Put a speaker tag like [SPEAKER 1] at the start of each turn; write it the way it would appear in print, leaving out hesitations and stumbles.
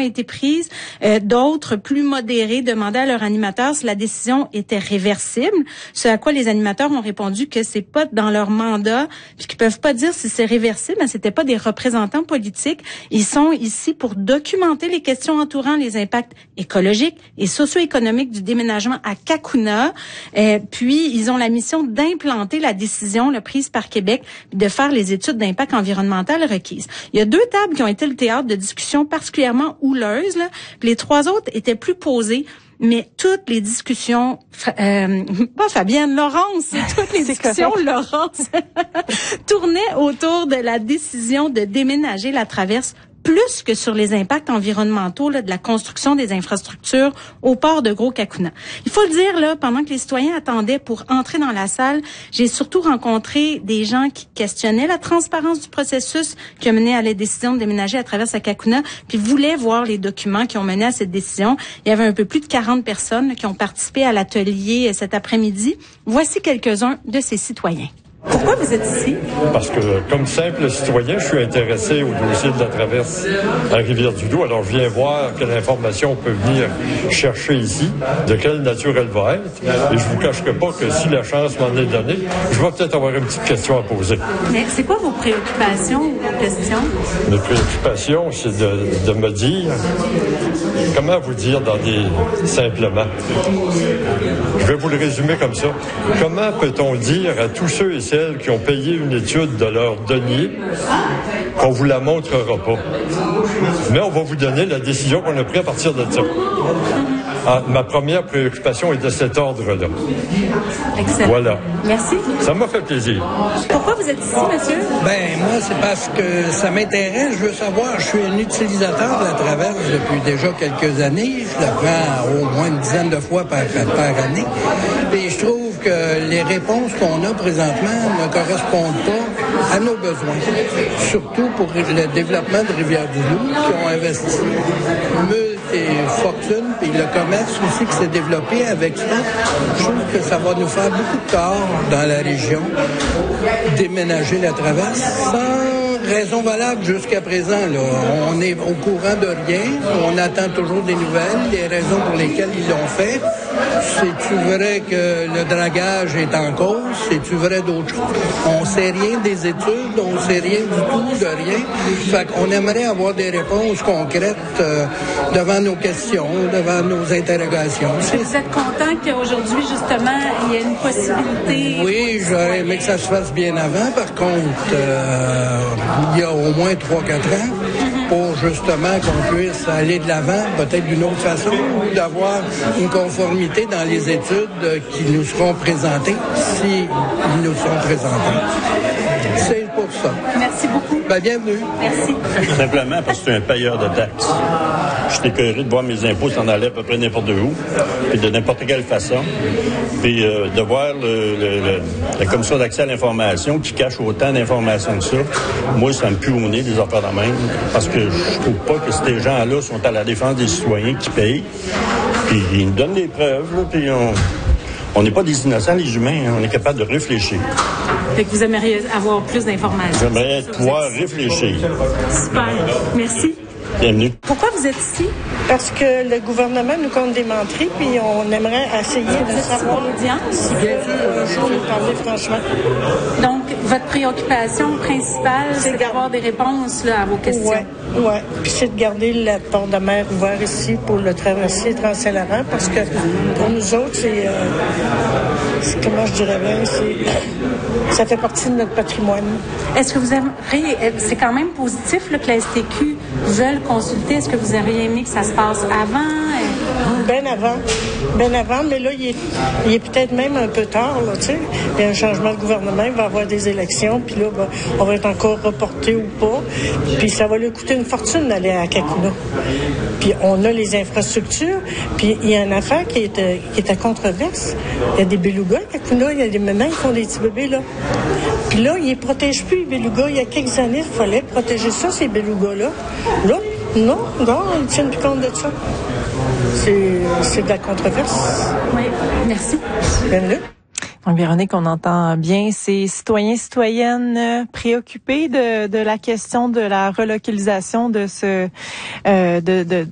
[SPEAKER 1] été prises. D'autres, plus modérés, demandaient à leur animateur si la décision était réversible. Ce à quoi les animateurs ont répondu que c'est pas dans leur mandat, puis qu'ils peuvent pas dire si c'est réversible, mais c'était pas des représentants politiques. Ils sont ici pour documenter les questions entourant les impacts écologiques et socio-économiques du déménagement à Cacouna. Puis, ils ont la mission d'implanter la décision prise par Québec, de faire les études d'impact environnemental requises. Il y a 2 tables qui ont été le théâtre de discussions particulièrement houleuses, là. Puis les 3 autres étaient plus posées. Mais toutes les discussions, pas Fabienne, Laurence, toutes les discussions, Laurence, tournaient autour de la décision de déménager la traverse plus que sur les impacts environnementaux là, de la construction des infrastructures au port de Gros-Cacouna. Il faut le dire, là, pendant que les citoyens attendaient pour entrer dans la salle, j'ai surtout rencontré des gens qui questionnaient la transparence du processus qui a mené à la décision de déménager à travers Cacouna, puis voulaient voir les documents qui ont mené à cette décision. Il y avait un peu plus de 40 personnes là, qui ont participé à l'atelier cet après-midi. Voici quelques-uns de ces citoyens. Pourquoi vous êtes ici?
[SPEAKER 2] Parce que, comme simple citoyen, je suis intéressé au dossier de la traverse à Rivière-du-Loup. Alors, je viens voir quelle information on peut venir chercher ici, de quelle nature elle va être. Et je vous cacherai pas que si la chance m'en est donnée, je vais peut-être avoir une petite question à poser.
[SPEAKER 1] Mais c'est quoi vos préoccupations ou vos questions?
[SPEAKER 2] Mes préoccupations, c'est de me dire, comment vous dire simplement? Je vais vous le résumer comme ça. Comment peut-on dire à tous ceux et celles qui ont payé une étude de leur denier qu'on vous la montrera pas? Mais on va vous donner la décision qu'on a prise à partir de ça. Ma première préoccupation est de cet ordre-là.
[SPEAKER 1] Excellent.
[SPEAKER 2] Voilà.
[SPEAKER 1] Merci.
[SPEAKER 2] Ça m'a fait plaisir.
[SPEAKER 1] Pourquoi vous êtes ici, monsieur?
[SPEAKER 3] Moi, c'est parce que ça m'intéresse. Je veux savoir, je suis un utilisateur de la traverse depuis déjà quelques années. Je la prends au moins une dizaine de fois par année. Et je trouve que les réponses qu'on a présentement ne correspondent pas à nos besoins. Surtout pour le développement de Rivière-du-Loup, qui ont investi fortune, puis le commerce aussi qui s'est développé avec ça. Je trouve que ça va nous faire beaucoup de tort dans la région, déménager la traverse sans raison valable jusqu'à présent. Là. On est au courant de rien, on attend toujours des nouvelles, les raisons pour lesquelles ils l'ont fait. C'est-tu vrai que le dragage est en cause? C'est-tu vrai d'autres choses? On sait rien des études, on sait rien du tout de rien. Fait qu'on aimerait avoir des réponses concrètes devant nos questions, devant nos interrogations.
[SPEAKER 1] Vous êtes content qu'aujourd'hui, justement, il y ait une possibilité?
[SPEAKER 3] Oui, j'aurais aimé que ça se fasse bien avant. Par contre, il y a au moins 3-4 ans, pour justement qu'on puisse aller de l'avant, peut-être d'une autre façon, ou d'avoir une conformité dans les études qui nous seront présentées, si ils nous sont présentés. C'est pour ça.
[SPEAKER 1] Merci beaucoup.
[SPEAKER 3] Bienvenue.
[SPEAKER 1] Merci.
[SPEAKER 4] Simplement parce que je suis un payeur de taxes. Je suis écœuré de voir mes impôts s'en aller à peu près n'importe où, puis de n'importe quelle façon. Puis de voir la commission d'accès à l'information qui cache autant d'informations que ça. Moi, ça me pue au nez des affaires de même, parce que je trouve pas que ces gens-là sont à la défense des citoyens qui payent. Puis ils nous donnent des preuves, là, puis on n'est pas des innocents, les humains. Hein, on est capable de réfléchir.
[SPEAKER 1] Fait que vous aimeriez avoir plus d'informations.
[SPEAKER 4] J'aimerais pouvoir réfléchir.
[SPEAKER 1] Super. Merci.
[SPEAKER 4] Bienvenue.
[SPEAKER 1] Pourquoi vous êtes ici?
[SPEAKER 5] Parce que le gouvernement nous compte des menteries, puis on aimerait essayer de savoir l'audience. Bien sûr, un jour nous parler franchement.
[SPEAKER 1] Donc, votre préoccupation principale, c'est d'avoir des réponses là, à vos questions.
[SPEAKER 5] Oui. Puis c'est de garder le port de mer ouvert ici pour le traversier Trans-Saint-Laurent, parce que pour nous autres, c'est comment je dirais bien, ça fait partie de notre patrimoine.
[SPEAKER 1] Est-ce que vous aimeriez, c'est quand même positif là, que la STQ veulent consulter, est-ce que vous auriez aimé que ça se passe avant?
[SPEAKER 5] Ben avant, mais là, il est peut-être même un peu tard, là, tu sais. Il y a un changement de gouvernement, il va y avoir des élections, puis là, on va être encore reporté ou pas. Puis ça va lui coûter une fortune d'aller à Cacouna. Puis on a les infrastructures, puis il y a une affaire qui est à controverse. Il y a des belugas à Cacouna, il y a des mamans qui font des petits bébés, là. Puis là, ils ne protègent plus les belugas. Il y a quelques années, il fallait protéger ça, ces belugas-là. Là, non, ils ne tiennent plus compte de ça. C'est de la controverse.
[SPEAKER 1] Oui, merci.
[SPEAKER 5] Bienvenue.
[SPEAKER 6] Donc, Véronique, on entend bien ces citoyens, citoyennes préoccupés de la question de la relocalisation de